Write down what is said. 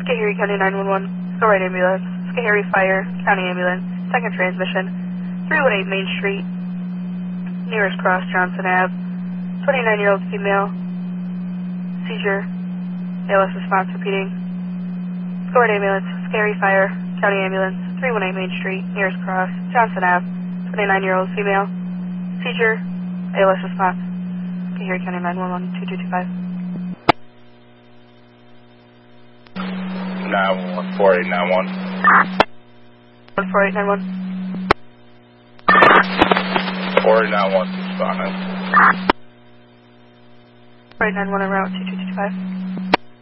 Schoharie County 911, Go Right Ambulance, Schoharie Fire, County Ambulance, second transmission, 318 Main Street, nearest cross, Johnson Ave, 29-year-old female, seizure, ALS response repeating. Go Right Ambulance, Schoharie Fire, County Ambulance, 318 Main Street, nearest cross, Johnson Ave, 29-year-old female, seizure, ALS response. Schoharie County 911, 2225. 911, 4891. 4891. 4891, responding. 4891 en route 2225.